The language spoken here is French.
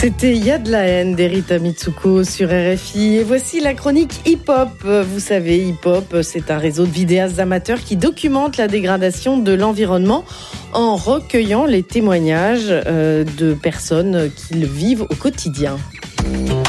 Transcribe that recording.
C'était Il y a de la haine d'Erita Mitsuko sur RFI. Et voici la chronique hip-hop. Vous savez, hip-hop, c'est un réseau de vidéastes amateurs qui documente la dégradation de l'environnement en recueillant les témoignages de personnes qui le vivent au quotidien.